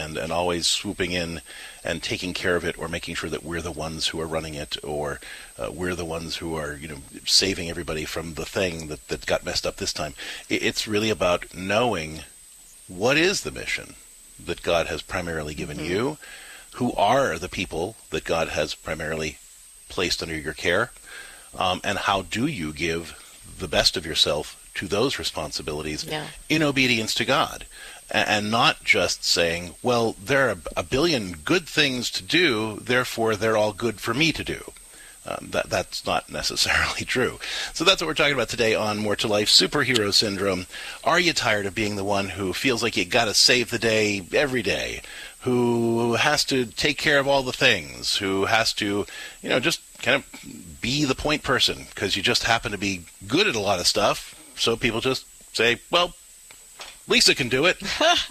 and always swooping in and taking care of it, or making sure that we're the ones who are running it, or we're the ones who are, saving everybody from the thing that got messed up this time. It's really about knowing what is the mission that God has primarily given you, who are the people that God has primarily placed under your care, and how do you give the best of yourself to those responsibilities in obedience to God, and not just saying, well, there are a billion good things to do, therefore they're all good for me to do. That's not necessarily true. So that's what we're talking about today on More to Life, Superhero Syndrome. Are you tired of being the one who feels like you got to save the day every day, who has to take care of all the things, who has to, just kind of be the point person because you just happen to be good at a lot of stuff, so people just say, well, Lisa can do it.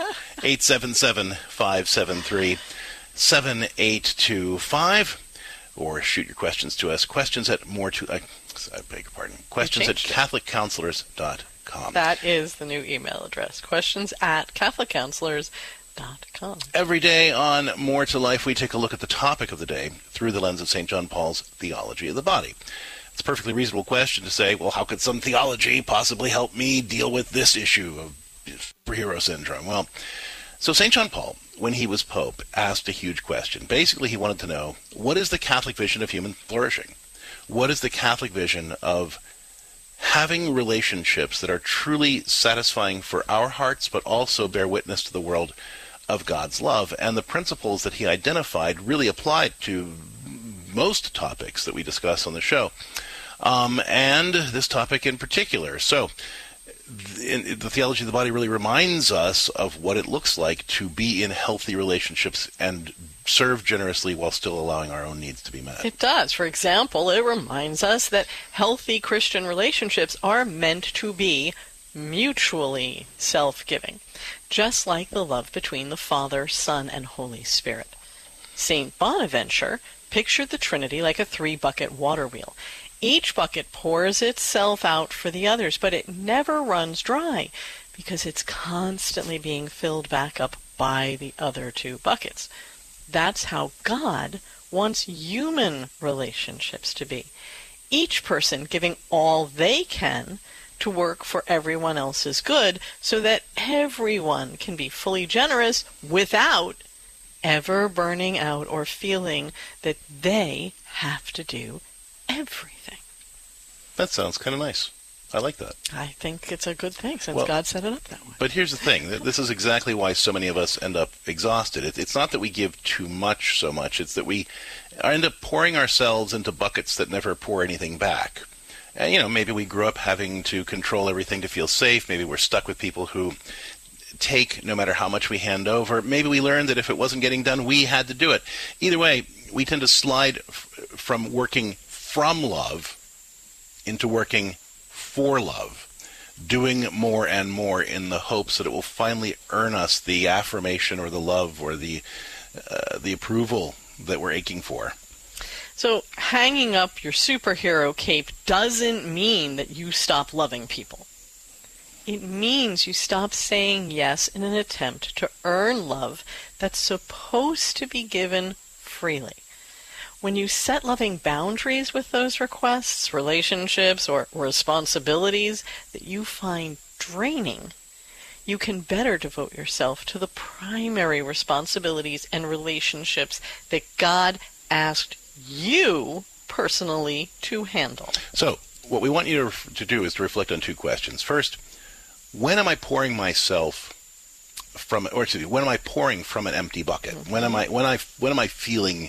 877-573-7825. Or shoot your questions to us. Questions at CatholicCounselors.com. That is the new email address. Questions at CatholicCounselors.com. Every day on More to Life, we take a look at the topic of the day through the lens of St. John Paul's theology of the body. It's a perfectly reasonable question to say, well, how could some theology possibly help me deal with this issue of superhero syndrome? Well, so St. John Paul, when he was Pope, asked a huge question. Basically, he wanted to know, what is the Catholic vision of human flourishing? What is the Catholic vision of having relationships that are truly satisfying for our hearts, but also bear witness to the world of God's love? And the principles that he identified really applied to most topics that we discuss on the show, and this topic in particular. So, the theology of the body really reminds us of what it looks like to be in healthy relationships and serve generously while still allowing our own needs to be met. It does. For example, it reminds us that healthy Christian relationships are meant to be mutually self-giving, just like the love between the Father, Son, and Holy Spirit. St. Bonaventure pictured the Trinity like a three-bucket water wheel. Each bucket pours itself out for the others, but it never runs dry because it's constantly being filled back up by the other two buckets. That's how God wants human relationships to be. Each person giving all they can to work for everyone else's good so that everyone can be fully generous without ever burning out or feeling that they have to do everything. That sounds kind of nice. I like that. I think it's a good thing since God set it up that way. But here's the thing. This is exactly why so many of us end up exhausted. It's not that we give too much so much. It's that we end up pouring ourselves into buckets that never pour anything back. And, maybe we grew up having to control everything to feel safe. Maybe we're stuck with people who take no matter how much we hand over. Maybe we learned that if it wasn't getting done, we had to do it. Either way, we tend to slide from working from love into working for love, doing more and more in the hopes that it will finally earn us the affirmation or the love or the approval that we're aching for. So hanging up your superhero cape doesn't mean that you stop loving people. It means you stop saying yes in an attempt to earn love that's supposed to be given freely. When you set loving boundaries with those requests, relationships, or responsibilities that you find draining, you can better devote yourself to the primary responsibilities and relationships that God asked you personally to handle. So, what we want you to do is to reflect on two questions. First, when am I pouring myself from, or excuse me, when am I pouring from an empty bucket? Mm-hmm. When am I feeling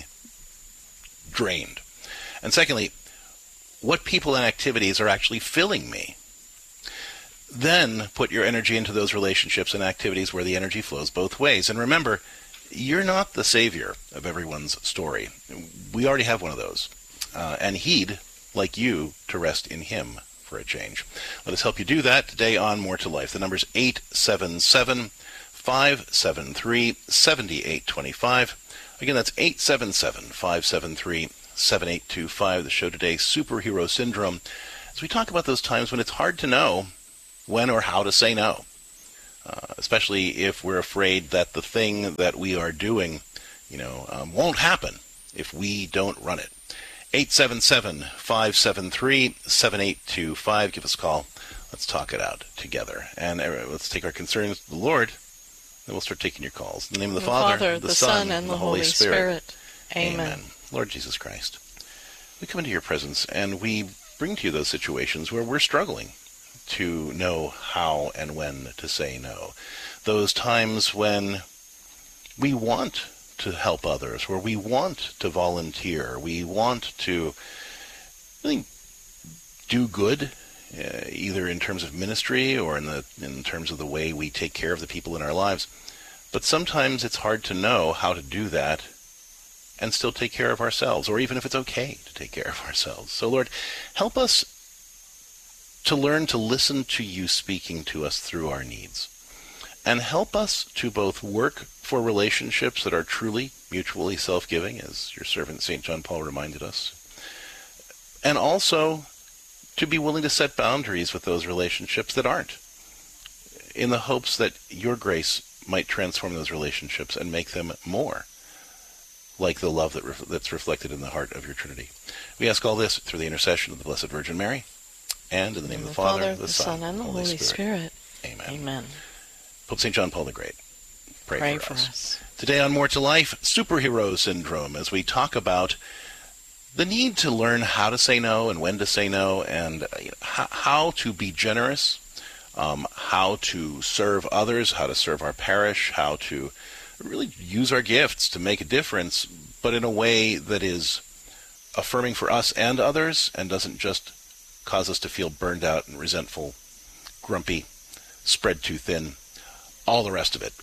drained? And secondly, what people and activities are actually filling me? Then put your energy into those relationships and activities where the energy flows both ways. And remember, you're not the savior of everyone's story. We already have one of those. And he'd like you to rest in him for a change. Let us help you do that today on More to Life. The number's 877-573-7825. Again, that's 877-573-7825. The show today, Superhero Syndrome, as we talk about those times when it's hard to know when or how to say no. especially if we're afraid that the thing that we are doing, won't happen if we don't run it. 877-573-7825. Give us a call. Let's talk it out together. And let's take our concerns to the Lord, and we'll start taking your calls. In the name of the Father, the Son, and the Holy Spirit. Amen. Lord Jesus Christ, we come into your presence, and we bring to you those situations where we're struggling to know how and when to say no. Those times when we want to help others, where we want to volunteer, we want to really do good, either in terms of ministry or in terms of the way we take care of the people in our lives. But sometimes it's hard to know how to do that and still take care of ourselves, or even if it's okay to take care of ourselves. So Lord, help us to learn to listen to you speaking to us through our needs. And help us to both work for relationships that are truly mutually self-giving, as your servant St. John Paul reminded us, and also to be willing to set boundaries with those relationships that aren't, in the hopes that your grace might transform those relationships and make them more like the love that's reflected in the heart of your Trinity. We ask all this through the intercession of the Blessed Virgin Mary, and in the name of the Father, the Son, and the Holy Spirit. Amen. Amen. Pope St. John Paul the Great, pray for us. us. Today on More to Life, superhero syndrome, as we talk about the need to learn how to say no and when to say no, and how to be generous, how to serve others, how to serve our parish, how to really use our gifts to make a difference, but in a way that is affirming for us and others and doesn't just cause us to feel burned out and resentful, grumpy, spread too thin, all the rest of it.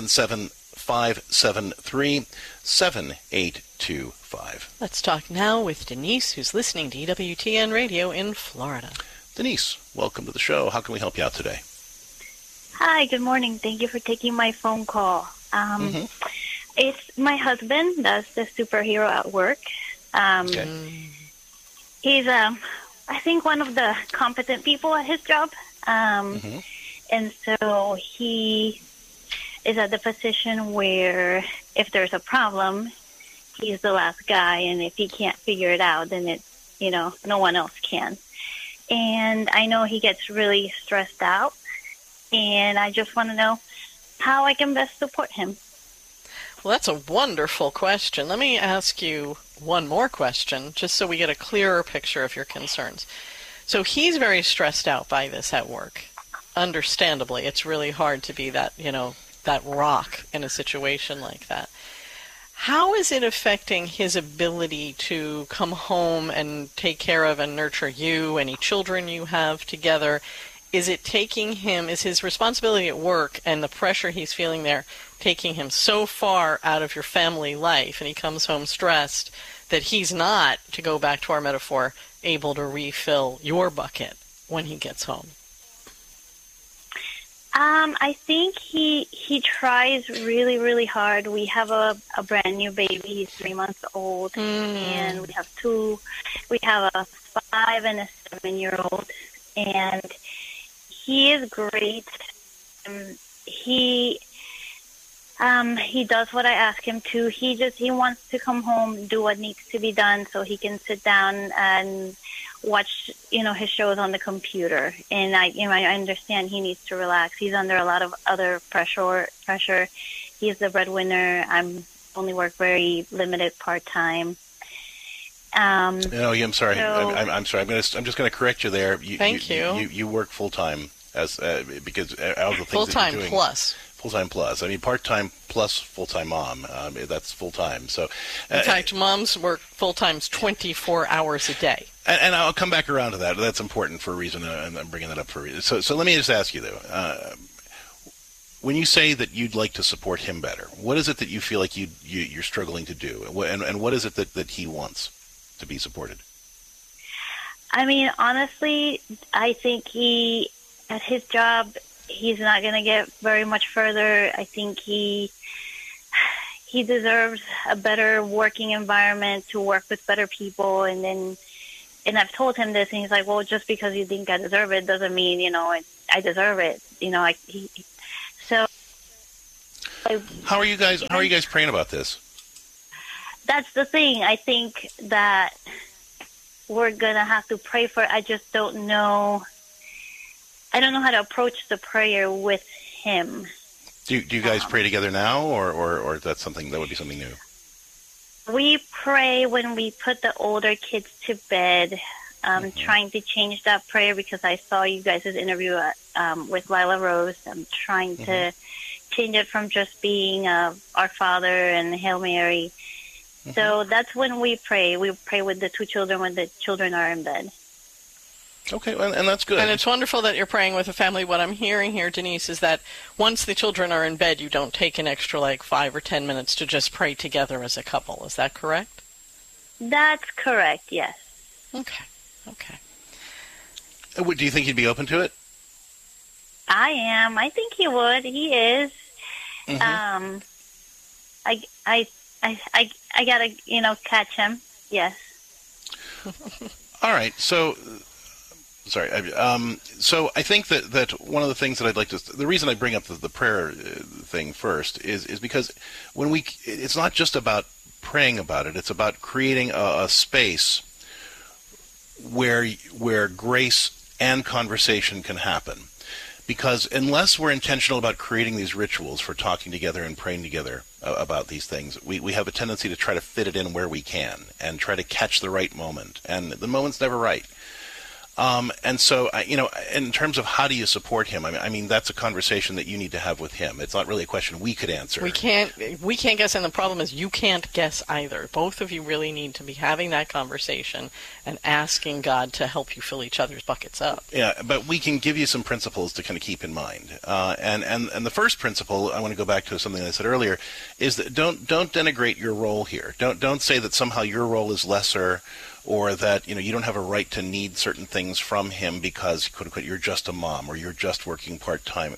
877-573-7825. Let's talk now with Denise, who's listening to EWTN Radio in Florida. Denise, welcome to the show. How can we help you out today? Hi, good morning. Thank you for taking my phone call. It's my husband that's the superhero at work. Okay. He's, I think, one of the competent people at his job. And so he is at the position where if there's a problem, he's the last guy. And if he can't figure it out, then no one else can. And I know he gets really stressed out. And I just want to know how I can best support him. Well, that's a wonderful question. Let me ask you one more question, just so we get a clearer picture of your concerns. So he's very stressed out by this at work. Understandably, it's really hard to be that rock in a situation like that. How is it affecting his ability to come home and take care of and nurture you, any children you have together? Is his responsibility at work and the pressure he's feeling there taking him so far out of your family life, and he comes home stressed, that he's not, to go back to our metaphor, able to refill your bucket when he gets home? I think he tries really, really hard. We have a brand new baby. He's 3 months old, and we have a 5 and a 7-year-old, and he is great. He does what I ask him to. He wants to come home, do what needs to be done, so he can sit down and watch, his shows on the computer. And I understand he needs to relax. He's under a lot of other pressure. He's the breadwinner. I'm only work very limited part-time. I'm sorry. I'm sorry. I'm just going to correct you there. Thank you. You work full-time because all the things full-time that you're doing. Plus. Full-time plus. I mean, part-time plus full-time mom. That's full-time. So, in fact, moms work full-times 24 hours a day. And I'll come back around to that. That's important for a reason, and I'm bringing that up for a reason. So let me just ask you, though. When you say that you'd like to support him better, what is it that you feel like you're struggling to do? And what is it that he wants to be supported? I mean, honestly, I think at his job, he's not going to get very much further. I think he deserves a better working environment to work with better people. And I've told him this, and he's like, well, just because you think I deserve it doesn't mean, I deserve it. How are you guys praying about this? That's the thing. I think that we're going to have to pray for it. I just don't know. I don't know how to approach the prayer with him. Do you guys pray together now, or is that something that would be something new? We pray when we put the older kids to bed. Trying to change that prayer because I saw you guys' interview with Lila Rose. I'm trying to change it from just being Our Father and Hail Mary. So that's when we pray. We pray with the two children when the children are in bed. Okay, and that's good. And it's wonderful that you're praying with a family. What I'm hearing here, Denise, is that once the children are in bed, you don't take an extra 5 or 10 minutes to just pray together as a couple. Is that correct? That's correct, yes. Okay. Do you think he'd be open to it? I am. I think he would. He is. I gotta, catch him. Yes. All right. So, sorry. So I think that one of the things that I'd like to, the reason I bring up the prayer thing first is because it's not just about praying about it. It's about creating a space where grace and conversation can happen. Because unless we're intentional about creating these rituals for talking together and praying together about these things, we have a tendency to try to fit it in where we can and try to catch the right moment. And the moment's never right. And so, in terms of how do you support him, I mean, that's a conversation that you need to have with him. It's not really a question we could answer. We can't guess, and the problem is you can't guess either. Both of you really need to be having that conversation and asking God to help you fill each other's buckets up. Yeah, but we can give you some principles to kind of keep in mind. And the first principle, I want to go back to something I said earlier, is that don't denigrate your role here. Don't say that somehow your role is lesser, or that you don't have a right to need certain things from him because, quote unquote, you're just a mom or you're just working part-time.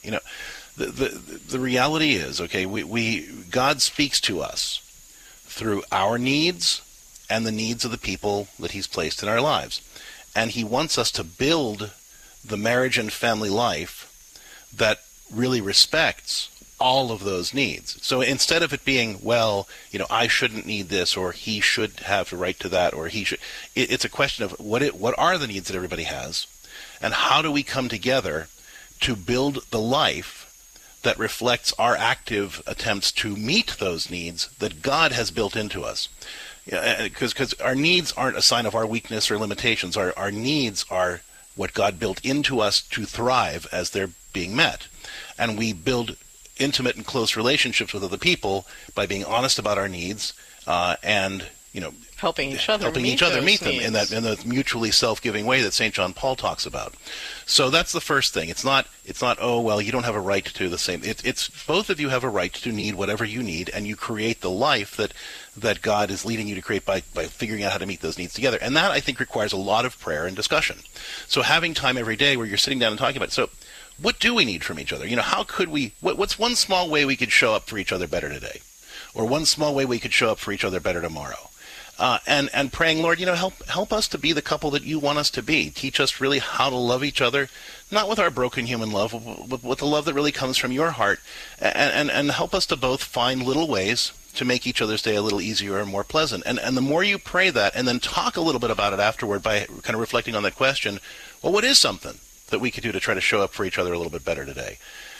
The reality is, okay, God speaks to us through our needs and the needs of the people that he's placed in our lives. And he wants us to build the marriage and family life that really respects all of those needs. So instead of it being, I shouldn't need this, or he should have the right to that, or he should, it's a question of what are the needs that everybody has, and how do we come together to build the life that reflects our active attempts to meet those needs that God has built into us. Because our needs aren't a sign of our weakness or limitations. Our needs are what God built into us to thrive as they're being met. And we build intimate and close relationships with other people by being honest about our needs and helping each other meet them in the mutually self-giving way that St. John Paul talks about. So that's the first thing. It's not you don't have a right to the same. It's both of you have a right to need whatever you need, and you create the life that God is leading you to create by figuring out how to meet those needs together. And that, I think, requires a lot of prayer and discussion. So having time every day where you're sitting down and talking about it. So what do we need from each other? How could we, what's one small way we could show up for each other better today? Or one small way we could show up for each other better tomorrow? And praying, Lord, help us to be the couple that you want us to be. Teach us really how to love each other, not with our broken human love, but with the love that really comes from your heart. And help us to both find little ways to make each other's day a little easier and more pleasant. And the more you pray that, and then talk a little bit about it afterward by kind of reflecting on that question, well, what is something that we could do to try to show up for each other a little bit better today?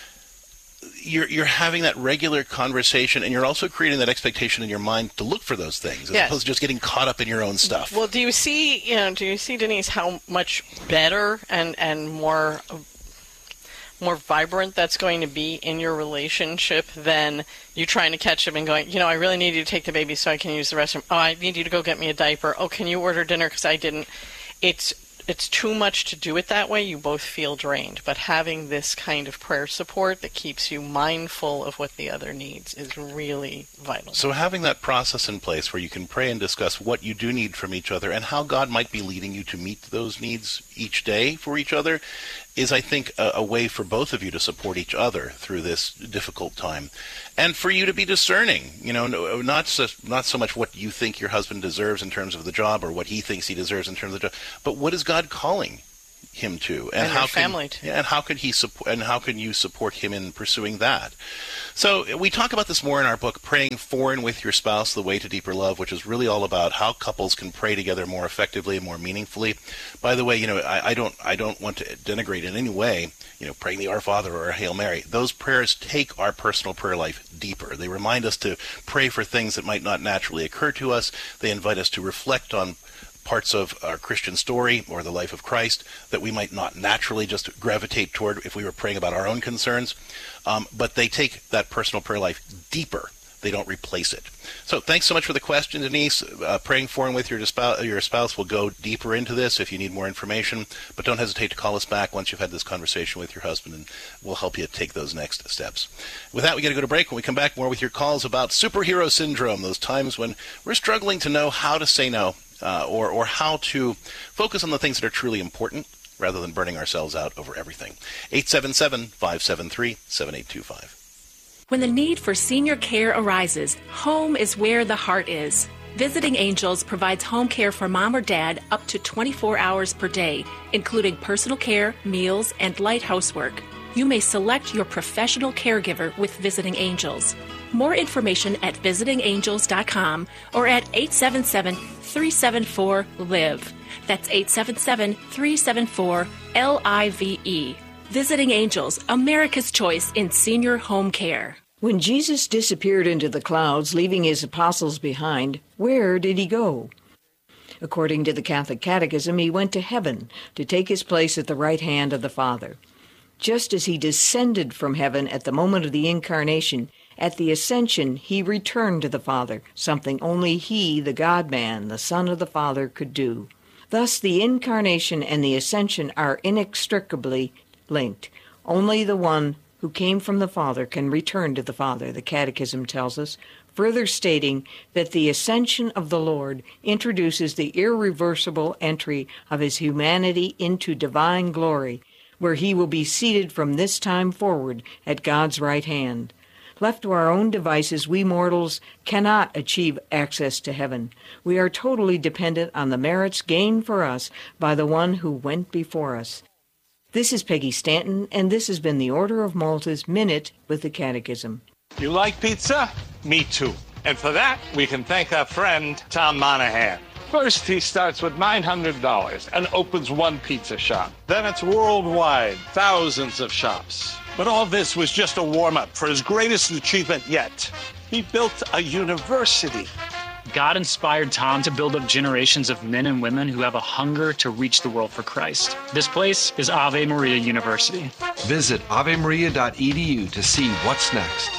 You're having that regular conversation, and you're also creating that expectation in your mind to look for those things, as opposed to just getting caught up in your own stuff. Well, do you see, Denise, how much better and more vibrant that's going to be in your relationship than you trying to catch him and going, I really need you to take the baby so I can use the restroom. Oh, I need you to go get me a diaper. Oh, can you order dinner because I didn't? It's too much to do it that way. You both feel drained. But having this kind of prayer support that keeps you mindful of what the other needs is really vital. So having that process in place where you can pray and discuss what you do need from each other and how God might be leading you to meet those needs each day for each other is, I think, a way for both of you to support each other through this difficult time. And for you to be discerning, not so much what you think your husband deserves in terms of the job or what he thinks he deserves in terms of the job, but what is God calling him to, and how family too. And how could he support? And how can you support him in pursuing that? So we talk about this more in our book, Praying For and With Your Spouse: The Way to Deeper Love, which is really all about how couples can pray together more effectively and more meaningfully. By the way, I don't want to denigrate in any way, praying the Our Father or a Hail Mary. Those prayers take our personal prayer life deeper. They remind us to pray for things that might not naturally occur to us. They invite us to reflect on parts of our Christian story or the life of Christ that we might not naturally just gravitate toward if we were praying about our own concerns. But they take that personal prayer life deeper. They don't replace it. So thanks so much for the question, Denise. Praying For and With Your Spouse will go deeper into this if you need more information. But don't hesitate to call us back once you've had this conversation with your husband, and we'll help you take those next steps. With that, we got to go to break. When we come back, more with your calls about superhero syndrome, those times when we're struggling to know how to say no, or how to focus on the things that are truly important rather than burning ourselves out over everything. 877-573-7825. When the need for senior care arises, home is where the heart is. Visiting Angels provides home care for mom or dad up to 24 hours per day, including personal care, meals, and light housework. You may select your professional caregiver with Visiting Angels. More information at visitingangels.com or at 877-374-LIVE. That's 877-374-LIVE. Visiting Angels, America's choice in senior home care. When Jesus disappeared into the clouds, leaving his apostles behind, where did he go? According to the Catholic Catechism, he went to heaven to take his place at the right hand of the Father. Just as he descended from heaven at the moment of the Incarnation, at the Ascension he returned to the Father, something only he, the God-man, the Son of the Father, could do. Thus the Incarnation and the Ascension are inextricably linked. Only the one who came from the Father can return to the Father, the Catechism tells us, further stating that the ascension of the Lord introduces the irreversible entry of his humanity into divine glory, where he will be seated from this time forward at God's right hand. Left to our own devices, we mortals cannot achieve access to heaven. We are totally dependent on the merits gained for us by the one who went before us. This is Peggy Stanton, and this has been the Order of Malta's Minute with the Catechism. You like pizza? Me too. And for that, we can thank our friend, Tom Monahan. First, he starts with $900 and opens one pizza shop. Then it's worldwide, thousands of shops. But all this was just a warm-up for his greatest achievement yet. He built a university. God inspired Tom to build up generations of men and women who have a hunger to reach the world for Christ. This place is Ave Maria University. Visit avemaria.edu to see what's next.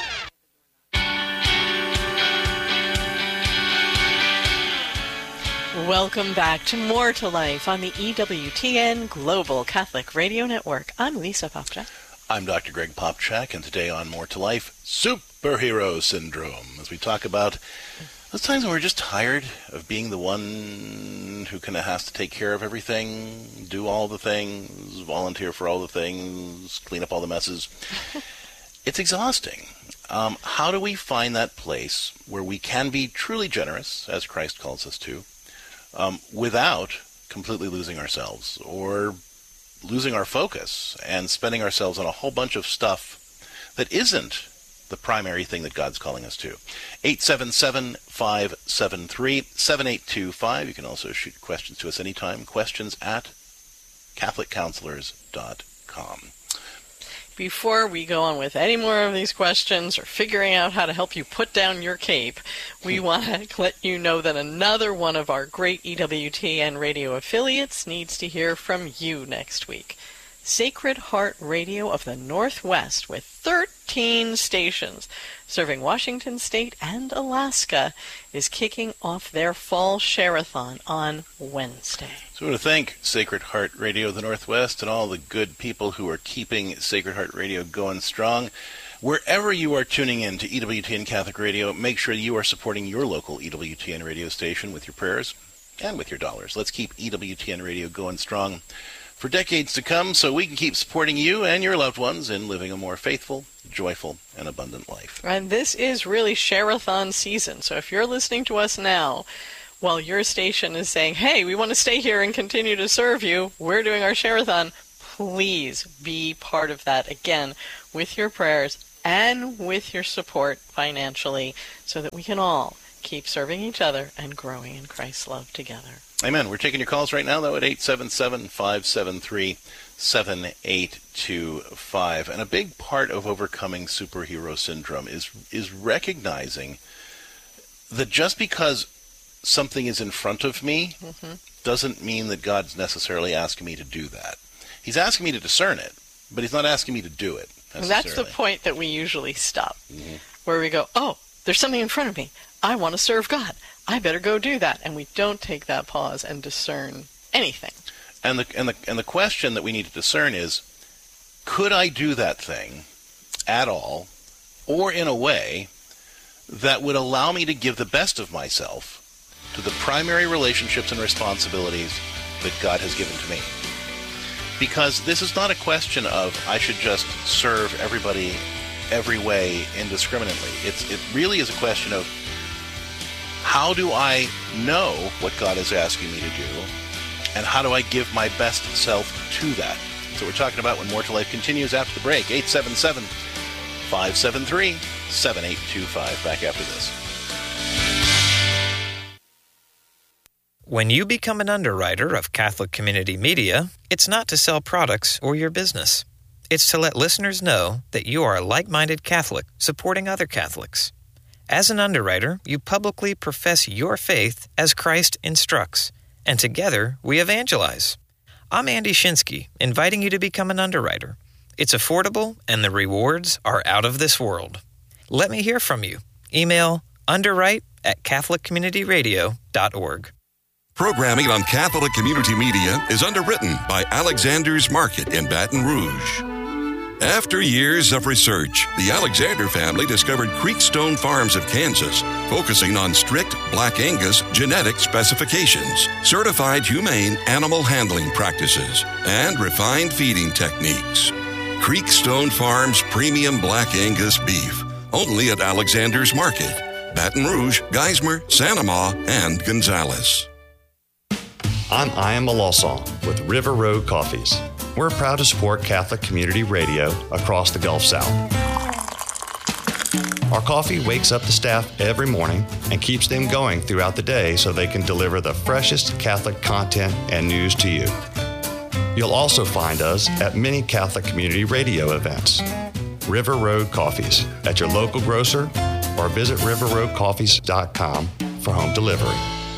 Welcome back to More to Life on the EWTN Global Catholic Radio Network. I'm Lisa Popchak. I'm Dr. Greg Popchak, and today on More to Life, superhero syndrome, as we talk about those times when we're just tired of being the one who kind of has to take care of everything, do all the things, volunteer for all the things, clean up all the messes. It's exhausting. How do we find that place where we can be truly generous, as Christ calls us to, without completely losing ourselves or losing our focus and spending ourselves on a whole bunch of stuff that isn't the primary thing that God's calling us to? 877-573-7825. You can also shoot questions to us anytime. Questions at CatholicCounselors.com. Before we go on with any more of these questions or figuring out how to help you put down your cape, we want to let you know that another one of our great EWTN radio affiliates needs to hear from you next week. Sacred Heart Radio of the Northwest, with 13 stations serving Washington State and Alaska, is kicking off their fall share-a-thon on Wednesday. So I want to thank Sacred Heart Radio of the Northwest and all the good people who are keeping Sacred Heart Radio going strong. Wherever you are tuning in to EWTN Catholic Radio, make sure you are supporting your local EWTN radio station with your prayers and with your dollars. Let's keep EWTN Radio going strong for decades to come, so we can keep supporting you and your loved ones in living a more faithful, joyful, and abundant life. And this is really share-a-thon season, so if you're listening to us now, while your station is saying, hey, we want to stay here and continue to serve you, we're doing our share-a-thon, please be part of that, again, with your prayers and with your support financially, so that we can all keep serving each other and growing in Christ's love together. Amen. We're taking your calls right now, though, at 877-573-7825. And a big part of overcoming superhero syndrome is recognizing that just because something is in front of me doesn't mean that God's necessarily asking me to do that. He's asking me to discern it, but he's not asking me to do it. And that's the point that we usually stop, where we go, oh, there's something in front of me. I want to serve God. I better go do that. And we don't take that pause and discern anything. And the question that we need to discern is, could I do that thing at all, or in a way that would allow me to give the best of myself to the primary relationships and responsibilities that God has given to me? Because this is not a question of I should just serve everybody every way indiscriminately. It really is a question of, how do I know what God is asking me to do, and how do I give my best self to that? So we're talking about when More to Life continues after the break. 877-573-7825. Back after this. When you become an underwriter of Catholic Community Media, it's not to sell products or your business. It's to let listeners know that you are a like-minded Catholic supporting other Catholics. As an underwriter, you publicly profess your faith as Christ instructs, and together we evangelize. I'm Andy Shinsky, inviting you to become an underwriter. It's affordable, and the rewards are out of this world. Let me hear from you. Email underwrite@catholiccommunityradio.org. Programming on Catholic Community Media is underwritten by Alexander's Market in Baton Rouge. After years of research, the Alexander family discovered Creekstone Farms of Kansas, focusing on strict Black Angus genetic specifications, certified humane animal handling practices, and refined feeding techniques. Creekstone Farms Premium Black Angus Beef, only at Alexander's Market, Baton Rouge, Geismar, Santa Ma, and Gonzales. I'm Ian Malosson with River Road Coffees. We're proud to support Catholic Community Radio across the Gulf South. Our coffee wakes up the staff every morning and keeps them going throughout the day so they can deliver the freshest Catholic content and news to you. You'll also find us at many Catholic Community Radio events. River Road Coffees at your local grocer, or visit riverroadcoffees.com for home delivery.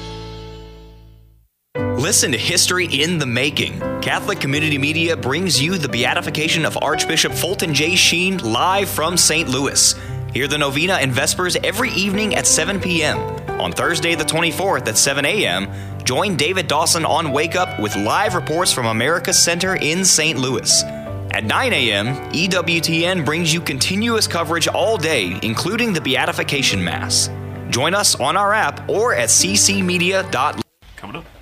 Listen to History in the Making. Catholic Community Media brings you the beatification of Archbishop Fulton J. Sheen live from St. Louis. Hear the novena and vespers every evening at 7 p.m. On Thursday the 24th at 7 a.m., join David Dawson on Wake Up with live reports from America's Center in St. Louis. At 9 a.m., EWTN brings you continuous coverage all day, including the Beatification Mass. Join us on our app or at ccmedia.com. Coming up.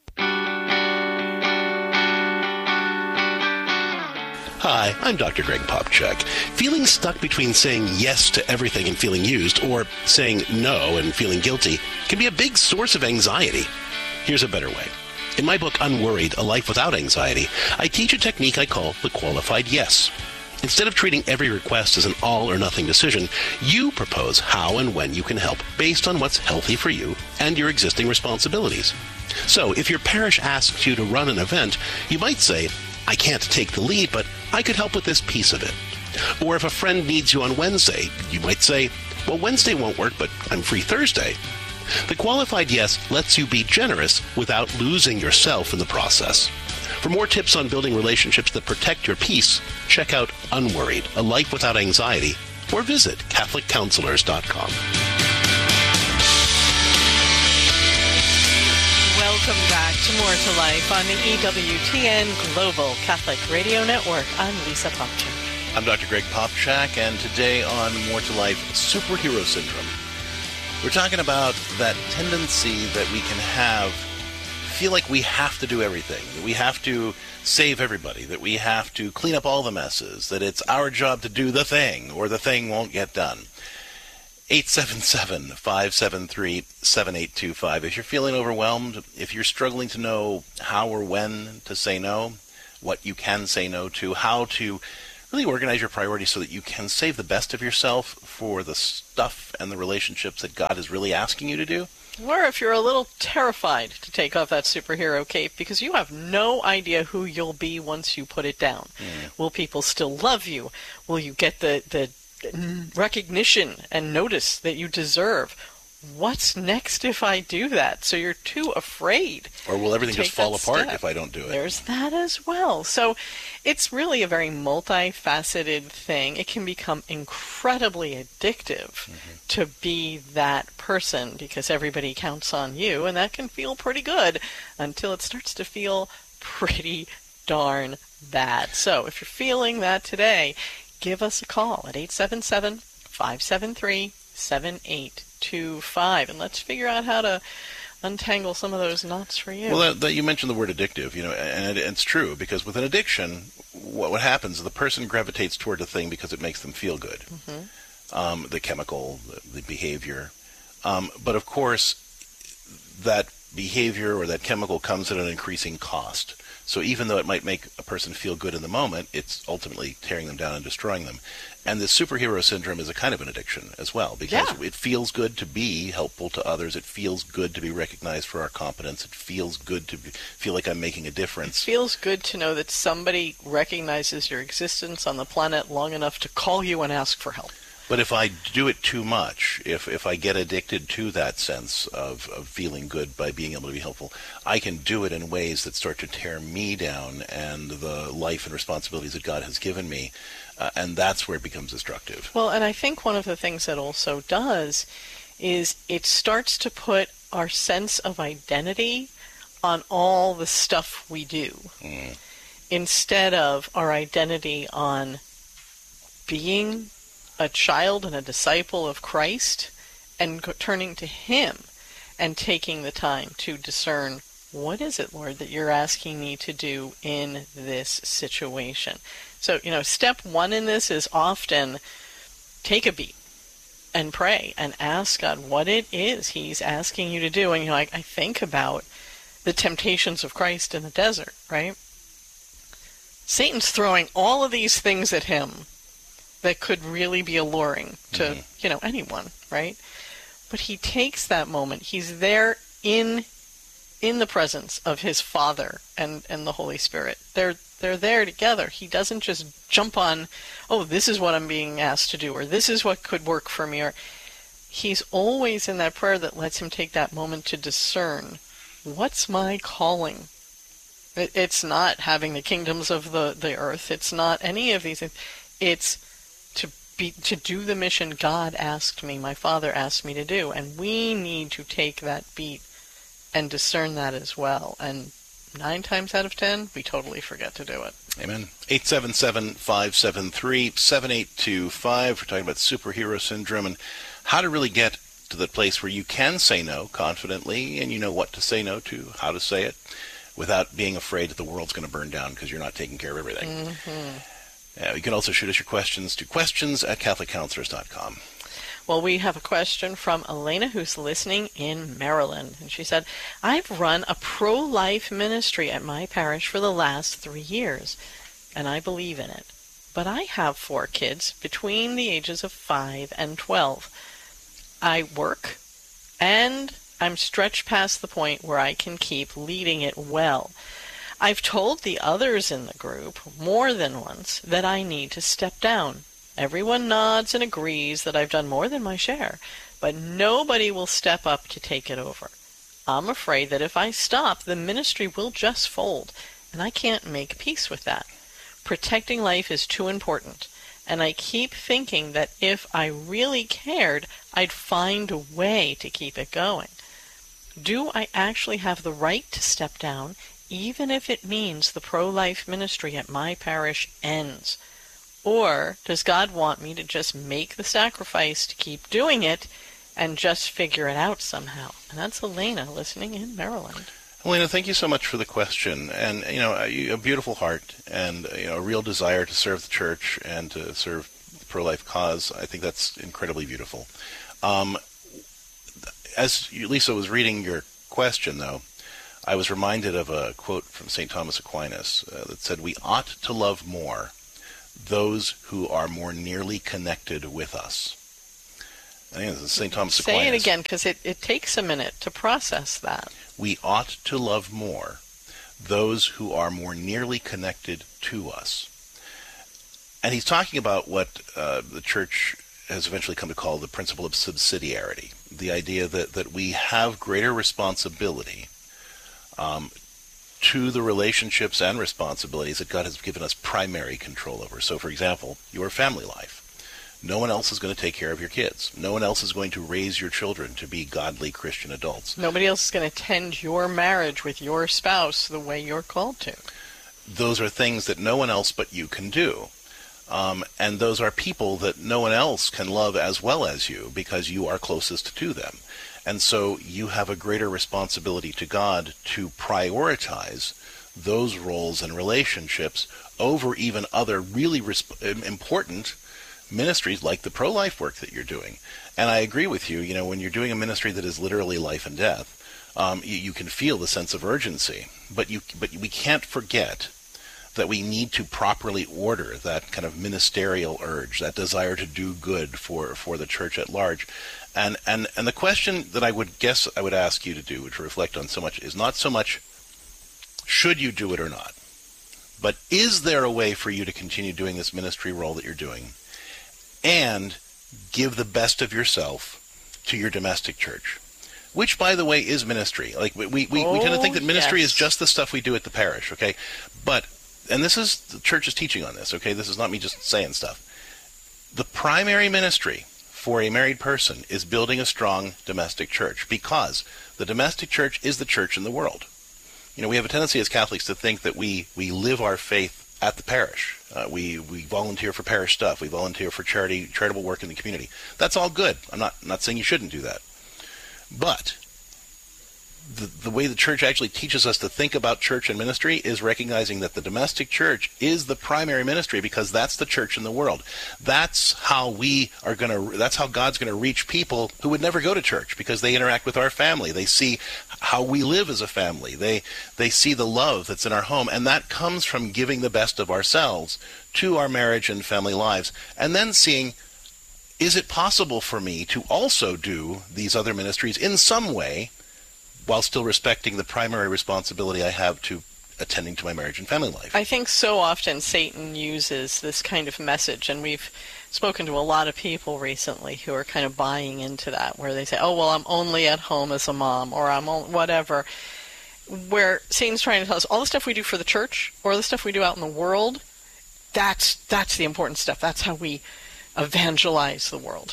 Hi, I'm Dr. Greg Popchak. Feeling stuck between saying yes to everything and feeling used, or saying no and feeling guilty, can be a big source of anxiety. Here's a better way. In my book, Unworried, A Life Without Anxiety, I teach a technique I call the qualified yes. Instead of treating every request as an all-or-nothing decision, you propose how and when you can help based on what's healthy for you and your existing responsibilities. So, if your parish asks you to run an event, you might say, I can't take the lead, but I could help with this piece of it. Or if a friend needs you on Wednesday, you might say, well, Wednesday won't work, but I'm free Thursday. The qualified yes lets you be generous without losing yourself in the process. For more tips on building relationships that protect your peace, check out Unworried, A Life Without Anxiety, or visit CatholicCounselors.com. Welcome back to More to Life on the EWTN Global Catholic Radio Network. I'm Lisa Popchak. I'm Dr. Greg Popchak, and today on More to Life, Superhero Syndrome. We're talking about that tendency that we can have, feel like we have to do everything, that we have to save everybody, that we have to clean up all the messes, that it's our job to do the thing, or the thing won't get done. 877-573-7825. If you're feeling overwhelmed, if you're struggling to know how or when to say no, what you can say no to, how to really organize your priorities so that you can save the best of yourself for the stuff and the relationships that God is really asking you to do. Or if you're a little terrified to take off that superhero cape because you have no idea who you'll be once you put it down. Will people still love you? Will you get the recognition and notice that you deserve? What's next if I do that? So you're too afraid. Or will everything just fall apart step. if I don't do it? There's that as well. So it's really a very multifaceted thing. It can become incredibly addictive to be that person because everybody counts on you, and that can feel pretty good until it starts to feel pretty darn bad. So if you're feeling that today, give us a call at 877-573-7825, and let's figure out how to untangle some of those knots for you. Well, that you mentioned the word addictive, and it's true, because with an addiction, what happens is the person gravitates toward the thing because it makes them feel good. The chemical, the behavior. But of course, that behavior or that chemical comes at an increasing cost. So even though it might make a person feel good in the moment, it's ultimately tearing them down and destroying them. And the superhero syndrome is a kind of an addiction as well, because it feels good to be helpful to others. It feels good to be recognized for our competence. It feels good to feel like I'm making a difference. It feels good to know that somebody recognizes your existence on the planet long enough to call you and ask for help. But if I do it too much, if I get addicted to that sense of feeling good by being able to be helpful, I can do it in ways that start to tear me down and the life and responsibilities that God has given me, and that's where it becomes destructive. Well, and I think one of the things that also does is it starts to put our sense of identity on all the stuff we do, instead of our identity on being a child and a disciple of Christ and turning to Him and taking the time to discern, what is it, Lord, that you're asking me to do in this situation? So, step one in this is often take a beat and pray and ask God what it is He's asking you to do. And, I think about the temptations of Christ in the desert, right? Satan's throwing all of these things at Him that could really be alluring to, anyone, right? But He takes that moment. He's there in the presence of His Father and the Holy Spirit. They're there together. He doesn't just jump on, oh, this is what I'm being asked to do, or this is what could work for me, or He's always in that prayer that lets Him take that moment to discern, what's my calling? It's not having the kingdoms of the earth. It's not any of these things. It's to do the mission God asked me, my Father asked me to do. And we need to take that beat and discern that as well. And 9 times out of 10, we totally forget to do it. Amen. 877-573-7825. We're talking about superhero syndrome and how to really get to the place where you can say no confidently and you know what to say no to, how to say it, without being afraid that the world's going to burn down because you're not taking care of everything. You can also shoot us your questions to questions@CatholicCounselors.com. Well, we have a question from Elena, who's listening in Maryland. And she said, I've run a pro-life ministry at my parish for the last 3 years, and I believe in it. But I have 4 kids between the ages of 5 and 12. I work, and I'm stretched past the point where I can keep leading it well. I've told the others in the group more than once that I need to step down. Everyone nods and agrees that I've done more than my share, but nobody will step up to take it over. I'm afraid that if I stop, the ministry will just fold, and I can't make peace with that. Protecting life is too important, and I keep thinking that if I really cared, I'd find a way to keep it going. Do I actually have the right to step down, even if it means the pro-life ministry at my parish ends? Or does God want me to just make the sacrifice to keep doing it and just figure it out somehow? And that's Elena listening in Maryland. Elena, thank you so much for the question. And, a beautiful heart and, a real desire to serve the church and to serve the pro-life cause. I think that's incredibly beautiful. As Lisa was reading your question, though, I was reminded of a quote from St. Thomas Aquinas that said, "We ought to love more those who are more nearly connected with us." I think this is St. Thomas Aquinas. Say it again, because it takes a minute to process that. We ought to love more those who are more nearly connected to us. And he's talking about what the Church has eventually come to call the principle of subsidiarity, the idea that we have greater responsibility to the relationships and responsibilities that God has given us primary control over. So, for example, your family life. No one else is going to take care of your kids. No one else is going to raise your children to be godly Christian adults. Nobody else is going to tend your marriage with your spouse the way you're called to. Those are things that no one else but you can do. And those are people that no one else can love as well as you because you are closest to them. And so you have a greater responsibility to God to prioritize those roles and relationships over even other really important ministries like the pro-life work that you're doing. And I agree with you, when you're doing a ministry that is literally life and death, you can feel the sense of urgency. But we can't forget that we need to properly order that kind of ministerial urge, that desire to do good for the church at large. And the question that I would ask you to do, to reflect on so much, is not so much should you do it or not, but is there a way for you to continue doing this ministry role that you're doing and give the best of yourself to your domestic church? Which, by the way, is ministry. Like we tend to think that ministry is just the stuff we do at the parish, okay? And this is, the church is teaching on this, okay? This is not me just saying stuff. The primary ministry for a married person is building a strong domestic church, because the domestic church is the church in the world. We have a tendency as Catholics to think that we live our faith at the parish. We volunteer for parish stuff. We volunteer for charitable work in the community. That's all good. I'm not saying you shouldn't do that. But the way the church actually teaches us to think about church and ministry is recognizing that the domestic church is the primary ministry, because that's the church in the world. That's how God's going to reach people who would never go to church, because they interact with our family. They see how we live as a family. They see the love that's in our home, and that comes from giving the best of ourselves to our marriage and family lives, and then seeing, is it possible for me to also do these other ministries in some way while still respecting the primary responsibility I have to attending to my marriage and family life? I think so often Satan uses this kind of message, and we've spoken to a lot of people recently who are kind of buying into that, where they say, oh, well, I'm only at home as a mom, or I'm whatever, where Satan's trying to tell us all the stuff we do for the church or the stuff we do out in the world, that's the important stuff. That's how we evangelize the world.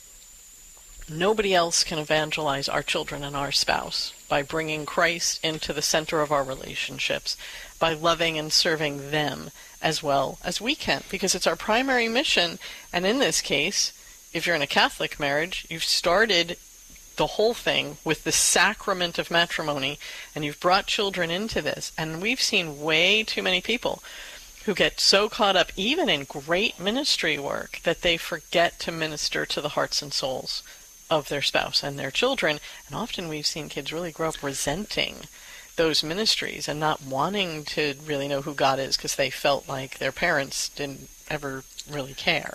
Nobody else can evangelize our children and our spouse by bringing Christ into the center of our relationships, by loving and serving them as well as we can, because it's our primary mission. And in this case, if you're in a Catholic marriage, you've started the whole thing with the sacrament of matrimony, and you've brought children into this. And we've seen way too many people who get so caught up even in great ministry work that they forget to minister to the hearts and souls of their spouse and their children. And often we've seen kids really grow up resenting those ministries and not wanting to really know who God is, because they felt like their parents didn't ever really care.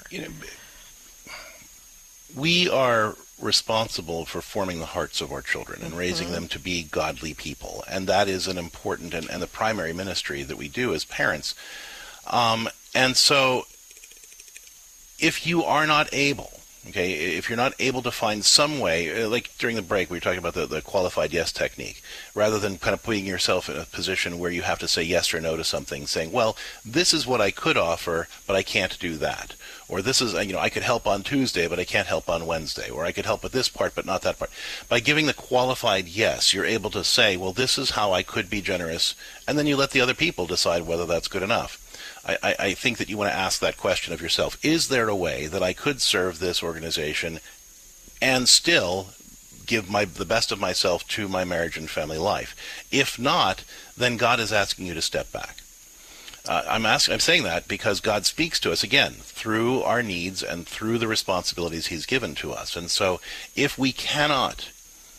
We are responsible for forming the hearts of our children and raising them to be godly people, and that is an important and the primary ministry that we do as parents. And so if you are not able, if you're not able to find some way, like during the break we were talking about the qualified yes technique, rather than kind of putting yourself in a position where you have to say yes or no to something, saying, well, this is what I could offer, but I can't do that. Or this is, I could help on Tuesday, but I can't help on Wednesday. Or I could help with this part, but not that part. By giving the qualified yes, you're able to say, well, this is how I could be generous, and then you let the other people decide whether that's good enough. I think that you want to ask that question of yourself. Is there a way that I could serve this organization and still give the best of myself to my marriage and family life? If not, then God is asking you to step back. I'm saying that because God speaks to us, again, through our needs and through the responsibilities he's given to us. And so if we cannot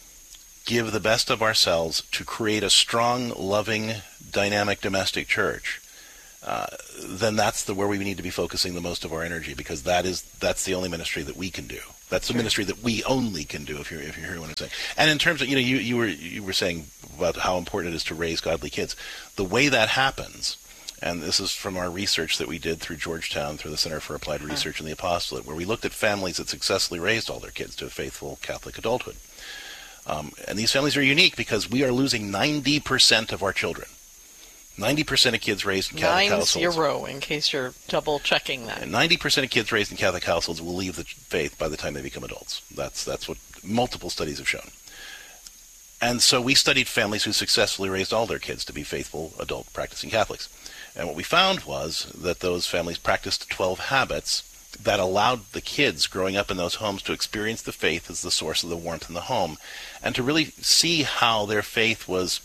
give the best of ourselves to create a strong, loving, dynamic domestic church, then that's where we need to be focusing the most of our energy, because that's the only ministry that we can do. That's the ministry that we only can do, if you're hearing what I'm saying. And in terms of, you were saying about how important it is to raise godly kids. The way that happens, and this is from our research that we did through Georgetown, through the Center for Applied Research and the Apostolate, where we looked at families that successfully raised all their kids to a faithful Catholic adulthood. And these families are unique because we are losing 90% of our children. 90% of kids raised in Catholic households. 90, in case you're double checking that. 90% of kids raised in Catholic households will leave the faith by the time they become adults. That's what multiple studies have shown. And so we studied families who successfully raised all their kids to be faithful adult practicing Catholics. And what we found was that those families practiced 12 habits that allowed the kids growing up in those homes to experience the faith as the source of the warmth in the home, and to really see how their faith was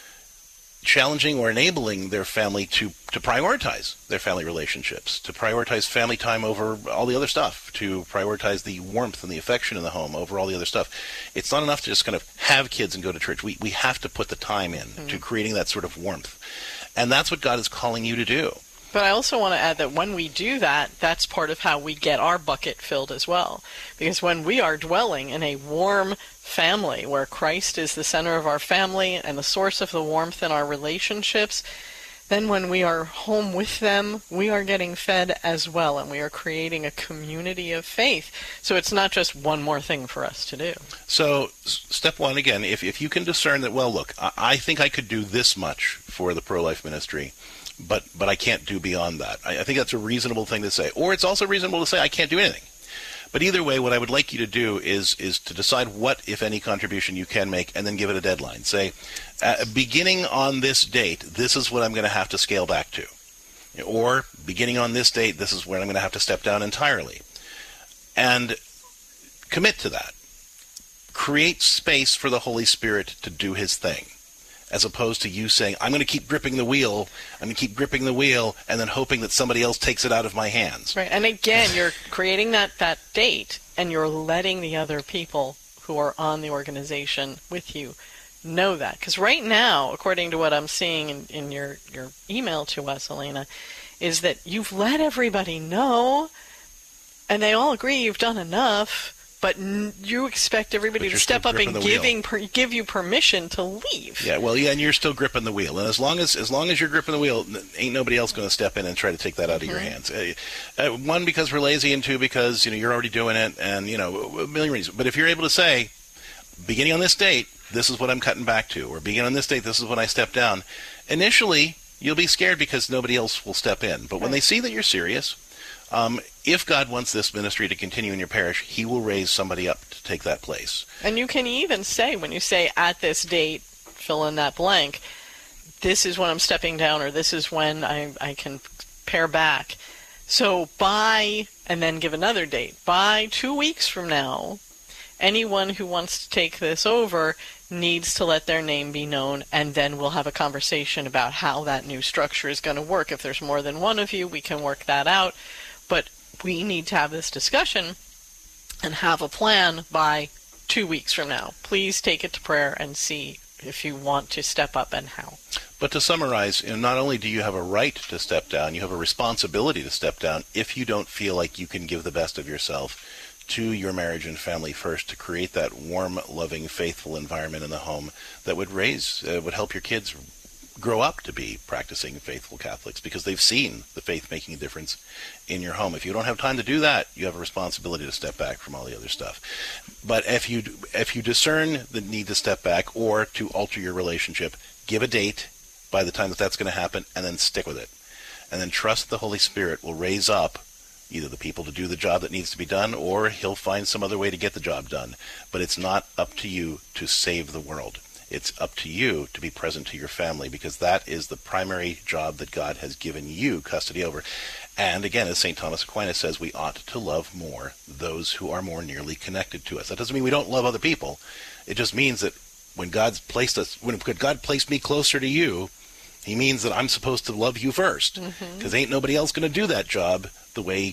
challenging or enabling their family to prioritize their family relationships, to prioritize family time over all the other stuff, to prioritize the warmth and the affection in the home over all the other stuff. It's not enough to just kind of have kids and go to church. We have to put the time in to creating that sort of warmth. And that's what God is calling you to do. But I also want to add that when we do that, that's part of how we get our bucket filled as well. Because when we are dwelling in a warm family, where Christ is the center of our family and the source of the warmth in our relationships, then when we are home with them, we are getting fed as well, and we are creating a community of faith. So it's not just one more thing for us to do. So step one, again, if you can discern that, well, look, I think I could do this much for the pro-life ministry, but I can't do beyond that. I think that's a reasonable thing to say. Or it's also reasonable to say I can't do anything. But either way, what I would like you to do is to decide what, if any, contribution you can make, and then give it a deadline. Say, beginning on this date, this is what I'm going to have to scale back to. Or, beginning on this date, this is where I'm going to have to step down entirely. And commit to that. Create space for the Holy Spirit to do his thing, as opposed to you saying, I'm going to keep gripping the wheel, and then hoping that somebody else takes it out of my hands. Right, and again, you're creating that date, and you're letting the other people who are on the organization with you know that. Because right now, according to what I'm seeing in your email to us, Elena, is that you've let everybody know, and they all agree you've done enough, but you expect everybody to step up and give you permission to leave. Yeah, well, yeah, and you're still gripping the wheel. And as long as you're gripping the wheel, ain't nobody else going to step in and try to take that out of your hands. One, because we're lazy, and two, because you're already doing it, and a million reasons. But if you're able to say, beginning on this date, this is what I'm cutting back to, or beginning on this date, this is when I step down, initially you'll be scared because nobody else will step in. But when they see that you're serious, if God wants this ministry to continue in your parish, he will raise somebody up to take that place. And you can even say, when you say at this date, fill in that blank, this is when I'm stepping down, or this is when I can pare back. So and then give another date, by 2 weeks from now, anyone who wants to take this over needs to let their name be known, and then we'll have a conversation about how that new structure is going to work. If there's more than one of you, we can work that out. But we need to have this discussion and have a plan by 2 weeks from now. Please take it to prayer and see if you want to step up and how. But to summarize, not only do you have a right to step down, you have a responsibility to step down if you don't feel like you can give the best of yourself to your marriage and family first, to create that warm, loving, faithful environment in the home that would help your kids grow up to be practicing faithful Catholics, because they've seen the faith making a difference in your home. If you don't have time to do that, you have a responsibility to step back from all the other stuff. But if you discern the need to step back or to alter your relationship, give a date by the time that's going to happen, and then stick with it. And then trust the Holy Spirit will raise up either the people to do the job that needs to be done, or he'll find some other way to get the job done. But it's not up to you to save the world. It's up to you to be present to your family, because that is the primary job that God has given you custody over. And again, as St. Thomas Aquinas says, we ought to love more those who are more nearly connected to us. That doesn't mean we don't love other people. It just means that when God placed me closer to you, He means that I'm supposed to love you first, because ain't nobody else going to do that job the way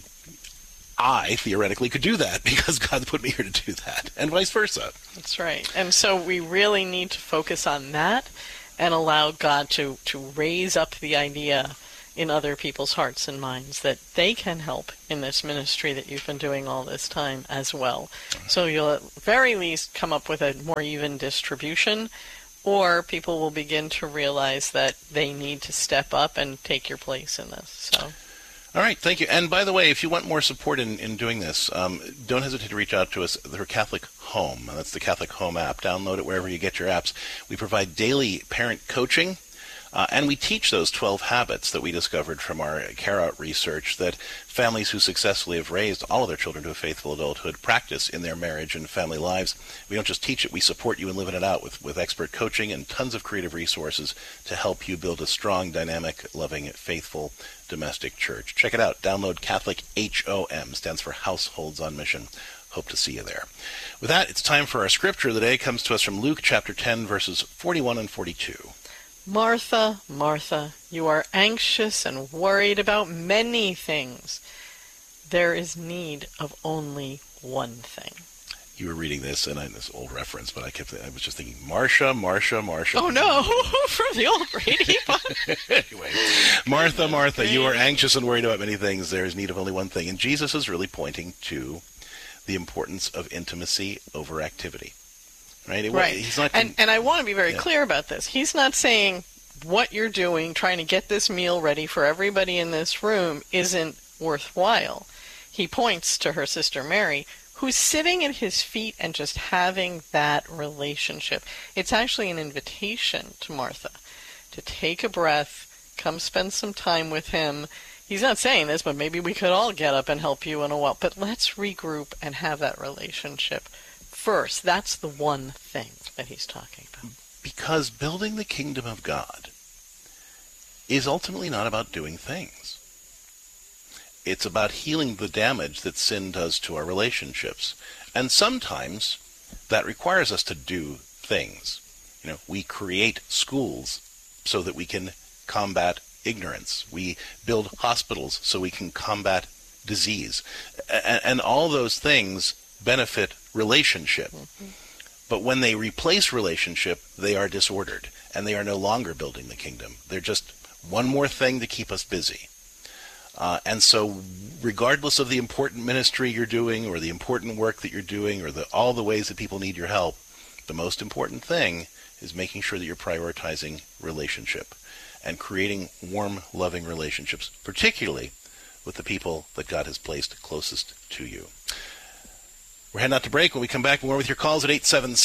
I theoretically could do that, because God put me here to do that, and vice versa. That's right. And so we really need to focus on that and allow God to raise up the idea in other people's hearts and minds that they can help in this ministry that you've been doing all this time as well. So you'll at very least come up with a more even distribution, or people will begin to realize that they need to step up and take your place in this. So, all right, thank you. And by the way, if you want more support in doing this, don't hesitate to reach out to us through Catholic Home. That's the Catholic Home app. Download it wherever you get your apps. We provide daily parent coaching. And we teach those 12 habits that we discovered from our Care Out research that families who successfully have raised all of their children to a faithful adulthood practice in their marriage and family lives. We don't just teach it, we support you in living it out with expert coaching and tons of creative resources to help you build a strong, dynamic, loving, faithful domestic church. Check it out. Download Catholic HOM, stands for Households on Mission. Hope to see you there. With that, it's time for our scripture of the day. It comes to us from Luke chapter 10, verses 41 and 42. Martha, Martha, you are anxious and worried about many things. There is need of only one thing. You were reading this, and this old reference, but I was just thinking, Marcia. Oh no, from the old Brady Bunch. Anyway, Martha, Martha, you are anxious and worried about many things. There is need of only one thing. And Jesus is really pointing to the importance of intimacy over activity. Right. He's not and I want to be very clear about this. He's not saying what you're doing, trying to get this meal ready for everybody in this room, isn't worthwhile. He points to her sister Mary, who's sitting at his feet and just having that relationship. It's actually an invitation to Martha to take a breath, come spend some time with him. He's not saying this, but maybe we could all get up and help you in a while. But let's regroup and have that relationship first. That's the one thing that he's talking about. Because building the kingdom of God is ultimately not about doing things. It's about healing the damage that sin does to our relationships. And sometimes that requires us to do things. We create schools so that we can combat ignorance. We build hospitals so we can combat disease. And all those things benefit relationship. But when they replace relationship, they are disordered, and they are no longer building the kingdom. They're just one more thing to keep us busy. And so regardless of the important ministry you're doing or the important work that you're doing or all the ways that people need your help, the most important thing is making sure that you're prioritizing relationship and creating warm, loving relationships, particularly with the people that God has placed closest to you. We're heading out to break. When we come back, more with your calls at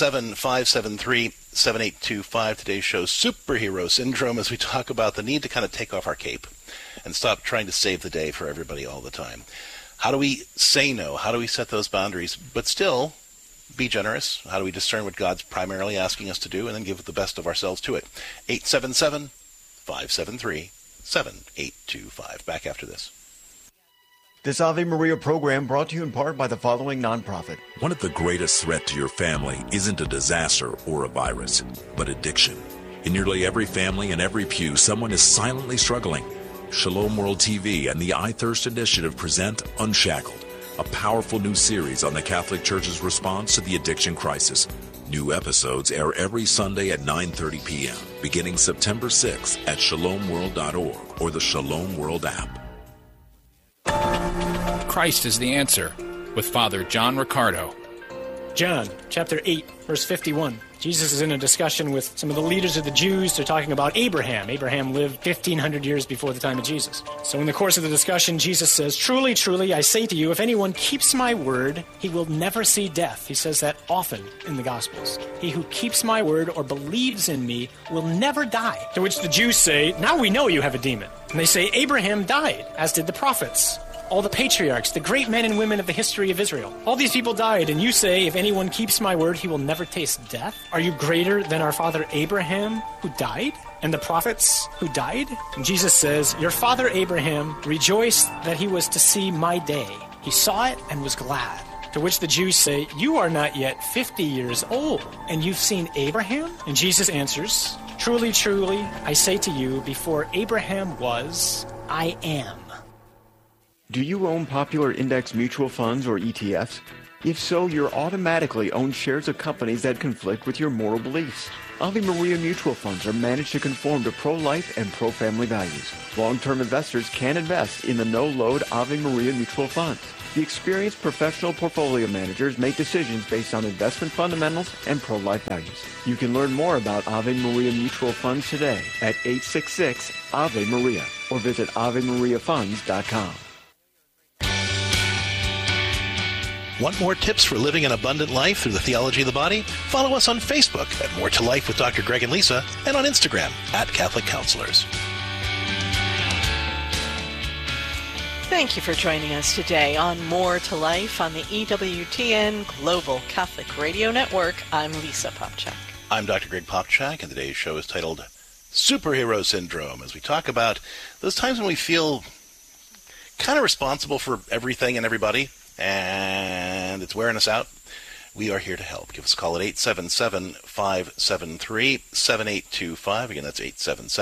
877-573-7825. Today's show, Superhero Syndrome, as we talk about the need to kind of take off our cape and stop trying to save the day for everybody all the time. How do we say no? How do we set those boundaries, but still be generous? How do we discern what God's primarily asking us to do and then give the best of ourselves to it? 877-573-7825. Back after this. This Ave Maria program brought to you in part by the following nonprofit. One of the greatest threats to your family isn't a disaster or a virus, but addiction. In nearly every family and every pew, someone is silently struggling. Shalom World TV and the I Thirst Initiative present Unshackled, a powerful new series on the Catholic Church's response to the addiction crisis. New episodes air every Sunday at 9:30 p.m., beginning September 6th at shalomworld.org or the Shalom World app. Christ is the answer, with Father John Riccardo. John, chapter 8, verse 51. Jesus is in a discussion with some of the leaders of the Jews. They're talking about Abraham. Abraham lived 1,500 years before the time of Jesus. So in the course of the discussion, Jesus says, "Truly, truly, I say to you, if anyone keeps my word, he will never see death." He says that often in the Gospels. "He who keeps my word or believes in me will never die." To which the Jews say, "Now we know you have a demon." And they say, "Abraham died, as did the prophets. All the patriarchs, the great men and women of the history of Israel. All these people died, and you say, if anyone keeps my word, he will never taste death? Are you greater than our father Abraham, who died? And the prophets who died?" And Jesus says, "Your father Abraham rejoiced that he was to see my day. He saw it and was glad." To which the Jews say, "You are not yet 50 years old, and you've seen Abraham?" And Jesus answers, "Truly, truly, I say to you, before Abraham was, I am." Do you own popular index mutual funds or ETFs? If so, you're automatically own shares of companies that conflict with your moral beliefs. Ave Maria mutual funds are managed to conform to pro-life and pro-family values. Long-term investors can invest in the no-load Ave Maria mutual funds. The experienced professional portfolio managers make decisions based on investment fundamentals and pro-life values. You can learn more about Ave Maria mutual funds today at 866 Ave Maria or visit AveMariaFunds.com. Want more tips for living an abundant life through the theology of the body? Follow us on Facebook at More to Life with Dr. Greg and Lisa, and on Instagram at Catholic Counselors. Thank you for joining us today on More to Life on the EWTN Global Catholic Radio Network. I'm Lisa Popchak. I'm Dr. Greg Popchak, and today's show is titled Superhero Syndrome, as we talk about those times when we feel kind of responsible for everything and everybody, and it's wearing us out. We are here to help. Give us a call at 877-573-7825. Again, that's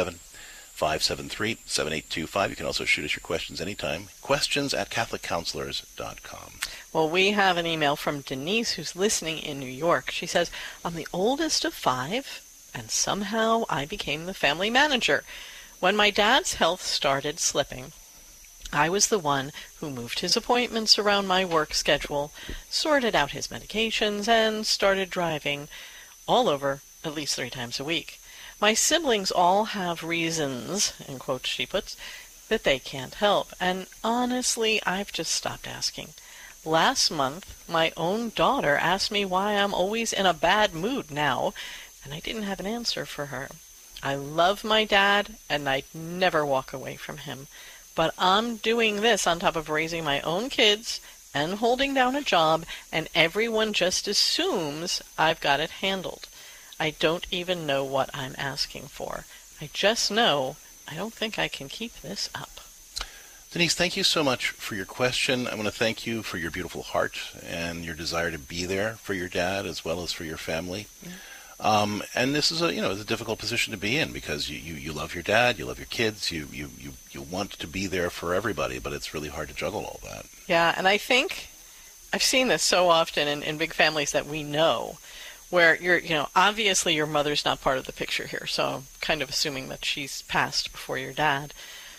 877-573-7825. You can also shoot us your questions anytime. Questions at CatholicCounselors.com. Well, we have an email from Denise, who's listening in New York. She says, "I'm the oldest of 5, and somehow I became the family manager. When my dad's health started slipping, I was the one who moved his appointments around my work schedule, sorted out his medications, and started driving all over at least 3 times a week. My siblings all have reasons," in quotes she puts, "that they can't help, and honestly, I've just stopped asking. Last month, my own daughter asked me why I'm always in a bad mood now, and I didn't have an answer for her. I love my dad, and I'd never walk away from him. But I'm doing this on top of raising my own kids and holding down a job, and everyone just assumes I've got it handled. I don't even know what I'm asking for. I just know I don't think I can keep this up." Denise, thank you so much for your question. I want to thank you for your beautiful heart and your desire to be there for your dad as well as for your family. Yeah. And this is it's a difficult position to be in, because you love your dad, you love your kids, you want to be there for everybody, but it's really hard to juggle all that. Yeah, and I think I've seen this so often in big families that we know, where obviously your mother's not part of the picture here, so I'm kind of assuming that she's passed before your dad.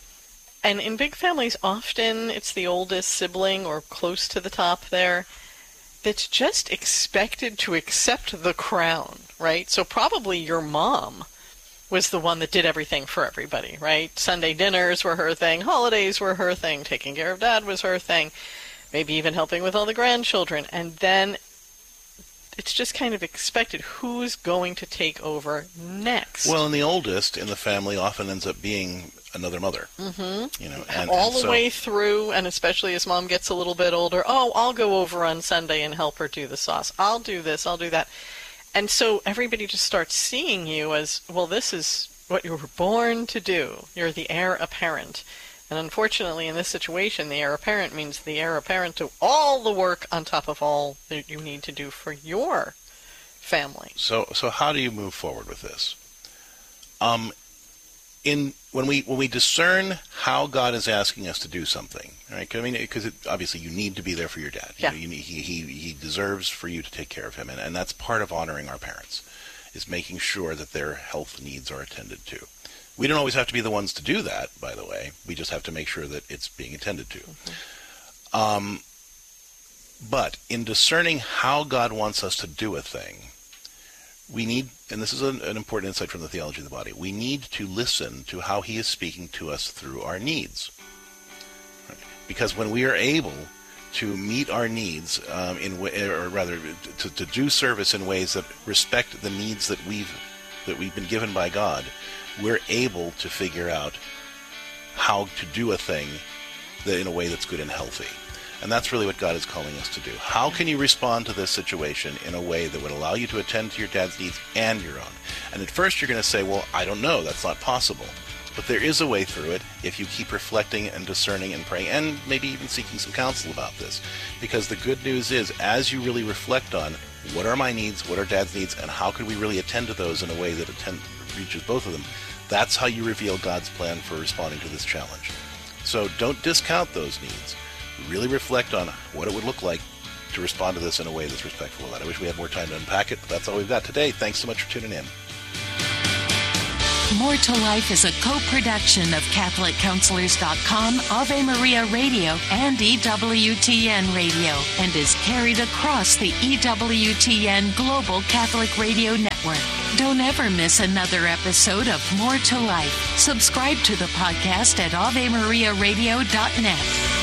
And in big families, often it's the oldest sibling or close to the top there that's just expected to accept the crown, right? So probably your mom was the one that did everything for everybody, right? Sunday dinners were her thing, holidays were her thing, taking care of dad was her thing, maybe even helping with all the grandchildren. And then it's just kind of expected who's going to take over next. Well, and the oldest in the family often ends up being another mother. Mm-hmm. And all the way through, and especially as mom gets a little bit older, I'll go over on Sunday and help her do the sauce. I'll do this, I'll do that. And so everybody just starts seeing you as, well, this is what you were born to do. You're the heir apparent. And unfortunately, in this situation, the heir apparent means the heir apparent to all the work on top of all that you need to do for your family. So how do you move forward with this? When we discern how God is asking us to do something, right? I mean, because obviously you need to be there for your dad. Yeah. He deserves for you to take care of him, and that's part of honoring our parents, is making sure that their health needs are attended to. We don't always have to be the ones to do that, by the way. We just have to make sure that it's being attended to. Mm-hmm. But in discerning how God wants us to do a thing, we need, and this is an important insight from the theology of the body, we need to listen to how he is speaking to us through our needs. Right? Because when we are able to meet our needs, to do service in ways that respect the needs that we've been given by God, we're able to figure out how to do a thing in a way that's good and healthy. And that's really what God is calling us to do. How can you respond to this situation in a way that would allow you to attend to your dad's needs and your own? And at first you're going to say, well, I don't know, that's not possible. But there is a way through it if you keep reflecting and discerning and praying and maybe even seeking some counsel about this. Because the good news is, as you really reflect on what are my needs, what are Dad's needs, and how can we really attend to those in a way that reaches both of them, that's how you reveal God's plan for responding to this challenge. So don't discount those needs. Really reflect on what it would look like to respond to this in a way that's respectful of that. I wish we had more time to unpack it, but that's all we've got today. Thanks so much for tuning in. More to Life is a co-production of CatholicCounselors.com, Ave Maria Radio, and EWTN Radio, and is carried across the EWTN Global Catholic Radio Network. Don't ever miss another episode of More to Life. Subscribe to the podcast at AveMariaRadio.net.